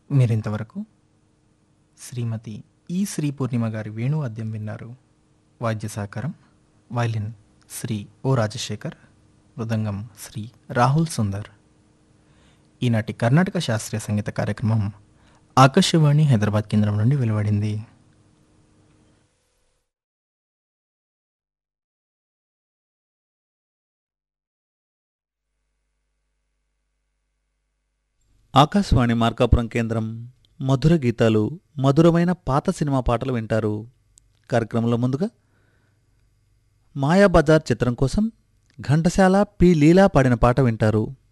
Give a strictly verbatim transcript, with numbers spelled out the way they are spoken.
మీరింతవరకు శ్రీమతి ఈ శ్రీ పూర్ణిమ గారి వేణు వాద్యం విన్నారు. వాద్య సహకారం వైలిన్ శ్రీ ఓ రాజశేఖర్, మృదంగం శ్రీ రాహుల్ సుందర్. ఈనాటి కర్ణాటక శాస్త్రీయ సంగీత కార్యక్రమం ఆకాశవాణి హైదరాబాద్ కేంద్రం నుండి వెలువడింది. ఆకాశవాణి మార్కాపురం కేంద్రం మధుర గీతాలు, మధురమైన పాత సినిమా పాటలు వింటారు. కార్యక్రమంలో ముందుగా మాయాబజార్ చిత్రం కోసం ఘంటసాల పి లీలా పాడిన పాట వింటారు.